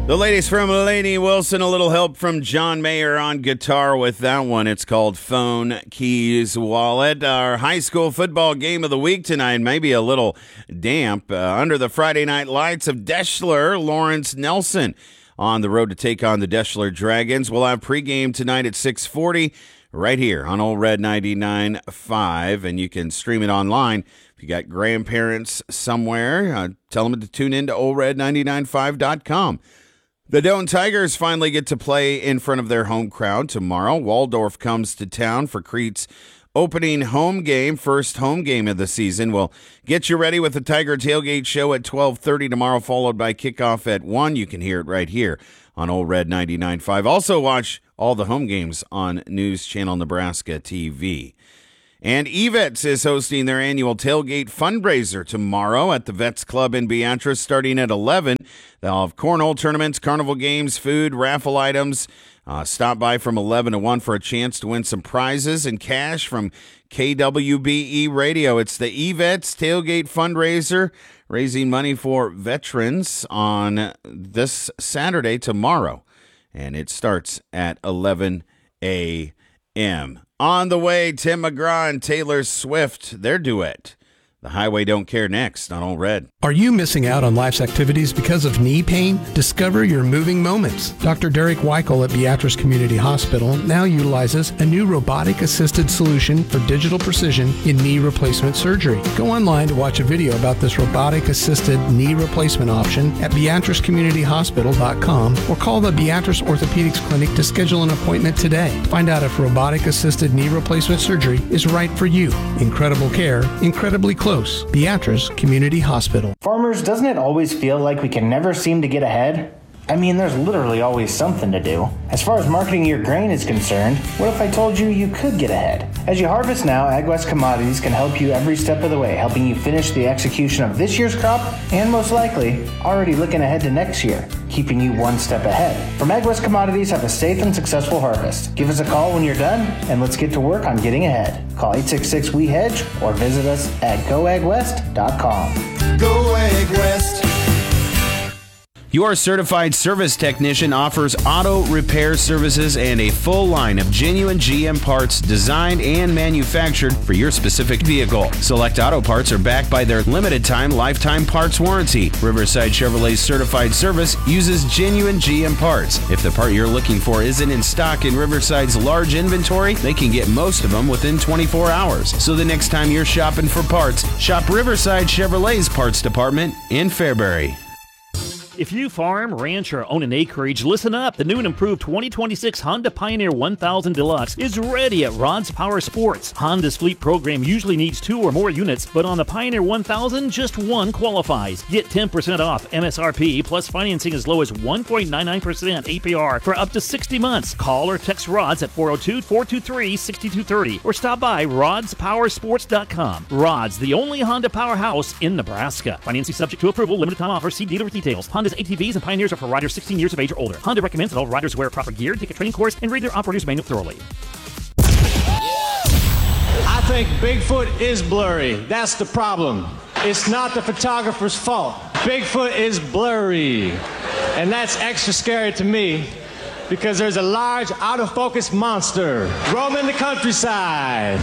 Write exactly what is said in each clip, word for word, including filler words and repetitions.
The latest from Lainey Wilson, a little help from John Mayer on guitar with that one. It's called Phone, Keys, Wallet. Our high school football game of the week tonight, maybe a little damp. Uh, under the Friday night lights of Deschler, Lawrence Nelson on the road to take on the Deschler Dragons. We'll have pregame tonight at six forty right here on Old Red ninety-nine point five, and you can stream it online. If you got grandparents somewhere, uh, tell them to tune in to old red ninety-nine point five dot com. The Doane Tigers finally get to play in front of their home crowd tomorrow. Waldorf comes to town for Crete's opening home game, first home game of the season. We'll get you ready with the Tiger Tailgate Show at twelve thirty tomorrow, followed by kickoff at one. You can hear it right here on Old Red ninety-nine point five. Also watch all the home games on News Channel Nebraska T V. And Evets is hosting their annual tailgate fundraiser tomorrow at the Vets Club in Beatrice starting at eleven. They'll have cornhole tournaments, carnival games, food, raffle items. Uh, stop by from eleven to one for a chance to win some prizes and cash from K W B E Radio. It's the Evets Tailgate Fundraiser, raising money for veterans on this Saturday, tomorrow. And it starts at eleven a.m. On the way, Tim McGraw and Taylor Swift, their duet. The Highway Don't Care next on Old Red. Are you missing out on life's activities because of knee pain? Discover your moving moments. Doctor Derek Weichel at Beatrice Community Hospital now utilizes a new robotic-assisted solution for digital precision in knee replacement surgery. Go online to watch a video about this robotic-assisted knee replacement option at beatrice community hospital dot com or call the Beatrice Orthopedics Clinic to schedule an appointment today. Find out if robotic-assisted knee replacement surgery is right for you. Incredible care, incredibly close. Beatrice Community Hospital. Farmers, doesn't it always feel like we can never seem to get ahead? I mean, there's literally always something to do. As far as marketing your grain is concerned, what if I told you you could get ahead? As you harvest now, AgWest Commodities can help you every step of the way, helping you finish the execution of this year's crop and, most likely, already looking ahead to next year, keeping you one step ahead. From AgWest Commodities, have a safe and successful harvest. Give us a call when you're done, and let's get to work on getting ahead. Call eight six six, W E hedge or visit us at go ag west dot com. Go AgWest. Your certified service technician offers auto repair services and a full line of genuine G M parts designed and manufactured for your specific vehicle. Select auto parts are backed by their limited time lifetime parts warranty. Riverside Chevrolet's certified service uses genuine G M parts. If the part you're looking for isn't in stock in Riverside's large inventory, they can get most of them within twenty-four hours. So the next time you're shopping for parts, shop Riverside Chevrolet's parts department in Fairbury. If you farm, ranch, or own an acreage, listen up. The new and improved twenty twenty-six Honda Pioneer one thousand Deluxe is ready at Rod's Power Sports. Honda's fleet program usually needs two or more units, but on the Pioneer one thousand, just one qualifies. Get ten percent off M S R P, plus financing as low as one point nine nine percent A P R for up to sixty months. Call or text Rods at four oh two, four two three, six two three oh or stop by rods power sports dot com. Rods, the only Honda powerhouse in Nebraska. Financing subject to approval, limited time offer. See dealer with details. Honda's A T Vs and Pioneers are for riders sixteen years of age or older. Honda recommends that all riders wear proper gear, take a training course, and read their operator's manual thoroughly. I think Bigfoot is blurry. That's the problem. It's not the photographer's fault. Bigfoot is blurry. And that's extra scary to me because there's a large, out-of-focus monster roaming the countryside.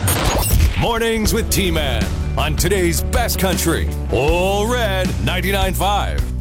Mornings with T-Man on today's best country, Old Red ninety-nine point five.